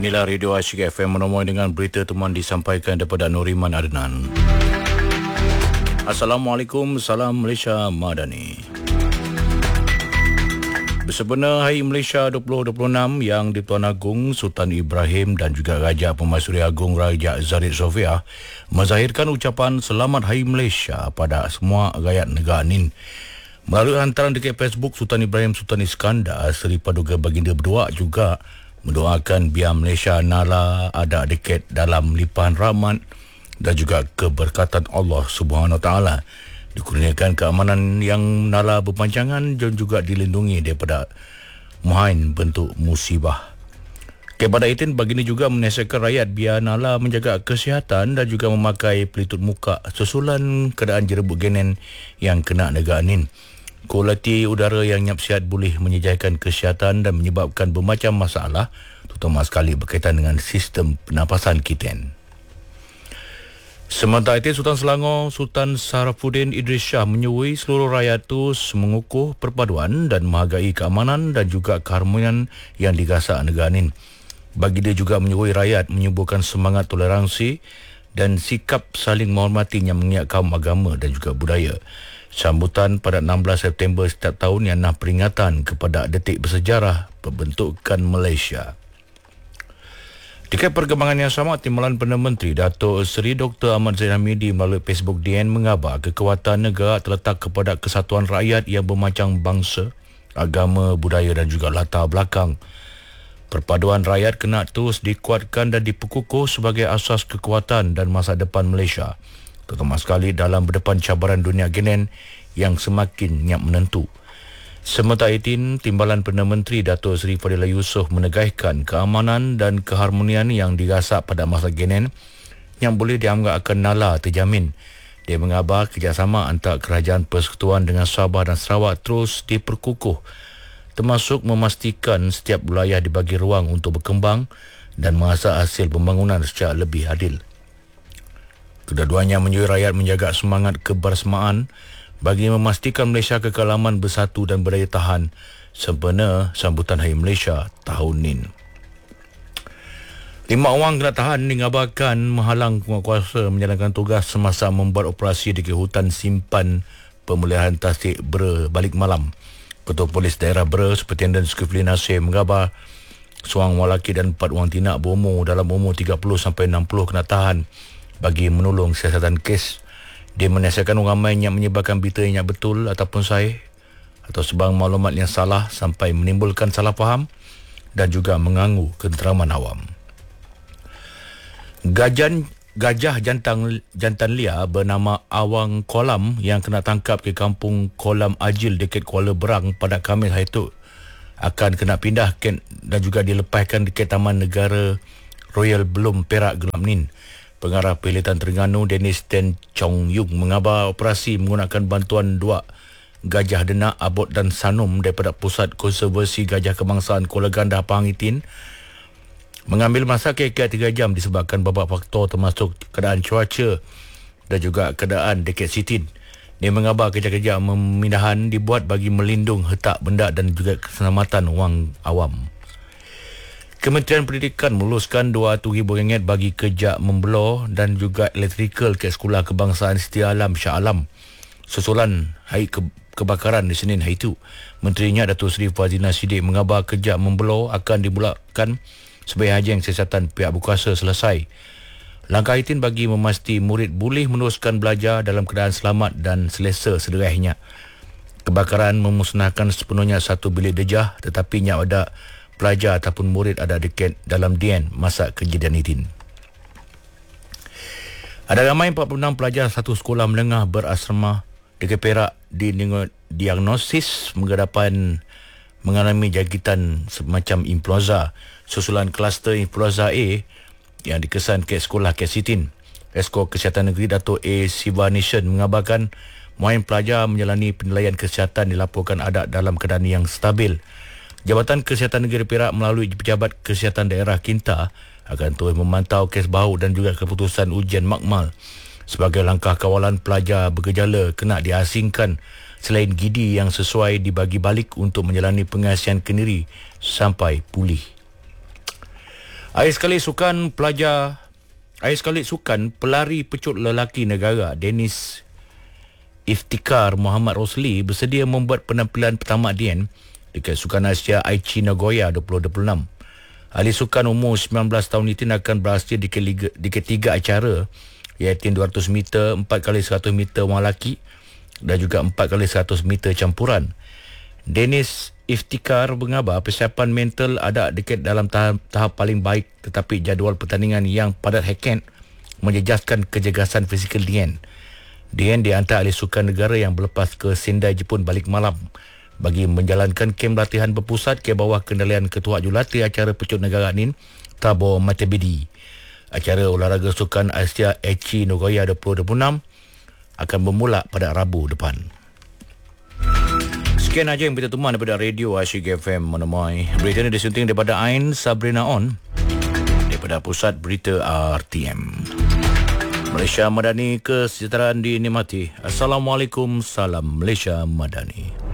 Inilah Radio Asyik FM menemui dengan berita teman disampaikan daripada Nuriman Adnan. Assalamualaikum, salam Malaysia Madani. Bersempena Hari Malaysia 2026 yang di-Tuan Agong Sultan Ibrahim dan juga Raja Pemaisuri Agong Raja Zahid Sofia menzahirkan ucapan Selamat Hari Malaysia pada semua rakyat negara Nin. Melalui hantaran dekat Facebook, Sultan Ibrahim Sultan Iskandar Seri Paduka Baginda Berdua juga mendoakan biar Malaysia nala ada dekat dalam limpahan rahmat dan juga keberkatan Allah Subhanahu Wa Taala, dikurniakan keamanan yang nala berpanjangan dan juga dilindungi daripada muhain bentuk musibah. Kepada itu, baginda juga menasihatkan rakyat biar nala menjaga kesihatan dan juga memakai pelitup muka susulan keadaan jerebuk genen yang kena negara Nin. Kualiti udara yang nyap sihat boleh menyejahkan kesihatan dan menyebabkan bermacam masalah, terutama sekali berkaitan dengan sistem pernafasan kita. Sementara itu, Sultan Selangor Sultan Sarafuddin Idris Shah menyuruh seluruh rakyat terus mengukuh perpaduan dan menghargai keamanan dan juga keharmonian yang digasak negara Nin. Baginda juga menyuruh rakyat menyuburkan semangat toleransi dan sikap saling menghormati yang mengiak kaum agama dan juga budaya. Sambutan pada 16 September setiap tahun yang peringatan kepada detik bersejarah pembentukan Malaysia. Dekat perkembangan yang sama, Timbalan Perdana Menteri Datuk Seri Dr. Ahmad Zaid Hamidi melalui Facebook DN mengabar kekuatan negara terletak kepada kesatuan rakyat yang bermacam bangsa, agama, budaya dan juga latar belakang. Perpaduan rakyat kena terus dikuatkan dan diperkukuh sebagai asas kekuatan dan masa depan Malaysia, terutama sekali dalam berdepan cabaran dunia genen yang semakin nyap menentu. Sementara itu, Timbalan Perdana Menteri Datuk Seri Fadilah Yusof menegaskan keamanan dan keharmonian yang dirasak pada masa genen yang boleh dianggap akan nala terjamin. Dia mengabar kerjasama antara Kerajaan Persekutuan dengan Sabah dan Sarawak terus diperkukuh, termasuk memastikan setiap wilayah dibagi ruang untuk berkembang dan mengasah hasil pembangunan secara lebih adil. Kedua-duanya menyuruh rakyat menjaga semangat kebersamaan bagi memastikan Malaysia kekal aman, bersatu dan berdaya tahan sempena sambutan Hari Malaysia tahun Nin. 5 orang kena tahan mengabarkan menghalang penguatkuasa menjalankan tugas semasa membuat operasi di hutan simpan pemeliharaan tasik Bera balik malam. Ketua Polis Daerah Bera Superintendent Zulkifli Nasir mengabar seorang lelaki dan 4 orang tinak berumur dalam umur 30 sampai 60 kena tahan bagi menolong siasatan kes. Dia menasihatkan orang ramai yang menyebarkan berita yang betul ataupun sahih atau sebarang maklumat yang salah sampai menimbulkan salah faham dan juga mengganggu ketenteraman awam. Gajah jantan liar bernama Awang Kolam yang kena tangkap di kampung Kolam Ajil dekat Kuala Berang pada Khamis hari itu akan kena pindah dan juga dilepaskan dekat Taman Negara Royal Belum Perak Gelap Nin. Pengarah Pilihan Terengganu Dennis Ten Chong Yung mengabar operasi menggunakan bantuan 2 gajah denak, abot dan sanum daripada Pusat Konservasi Gajah Kebangsaan Kuala Gandah Pangitin. Mengambil masa kira-kira 3 jam disebabkan beberapa faktor termasuk keadaan cuaca dan juga keadaan dekat sitin. Dia mengabar kerja-kerja pemindahan dibuat bagi melindung hetak benda dan juga keselamatan orang awam. Kementerian Pendidikan meluluskan RM200,000 bagi kerja membelor dan juga elektrikal ke Sekolah Kebangsaan Setia Alam Shah Alam susulan hari kebakaran di Senin hari itu. Menterinya Datuk Seri Fazlina Siddiq mengabar kerja membelor akan dimulakan sebahagian siasatan pihak berkuasa selesai. Langkah itu bagi memastikan murid boleh meneruskan belajar dalam keadaan selamat dan selesa sederhana. Kebakaran memusnahkan sepenuhnya satu bilik dejah, tetapi ada pelajar ataupun murid ada dekat dalam DN masa kejadian itu. Ada ramai 46 pelajar satu sekolah menengah berasrama dekat Perak diagnosis mengalami jangkitan semacam influenza susulan kluster influenza A yang dikesan ke sekolah Kesitin. Esko Kesihatan Negeri Dato' A. Sivanishan mengabarkan muain pelajar menjalani penilaian kesihatan dilaporkan ada dalam keadaan yang stabil. Jabatan Kesihatan Negeri Perak melalui Pejabat Kesihatan Daerah Kinta akan terus memantau kes bau dan juga keputusan ujian makmal sebagai langkah kawalan pelajar bergejala kena diasingkan selain gidi yang sesuai dibagi balik untuk menjalani pengasihan kendiri sampai pulih. Akhir sekali sukan pelari pecut lelaki negara Dennis Iftikhar Muhammad Rosli bersedia membuat penampilan pertama DN dekat Sukan Asia Aichi Nagoya 2026. Ahli sukan umur 19 tahun itu akan berhasil di ketiga acara, iaitu 200 meter, 4x100 meter orang lelaki dan juga 4x100 meter campuran. Dennis Iftikhar mengabar persiapan mental ada dekat dalam tahap paling baik, tetapi jadual pertandingan yang padat hektik menjejaskan kejegasan fizikal DN. DN di antara ahli sukan negara yang berlepas ke Sendai Jepun balik malam bagi menjalankan kem latihan berpusat ke bawah kendalian Ketua Jurulatih acara pecut negara NIN, Tabo Matebedi. Acara olahraga Sukan Asia Aichi Nagoya 2026 akan bermula pada Rabu depan. Sekian aja yang kita teman daripada Radio Asyik FM Menemui. Berita ini disunting daripada Ain Sabrina On daripada Pusat Berita RTM. Malaysia Madani, kesejahteraan dinikmati. Assalamualaikum, salam Malaysia Madani.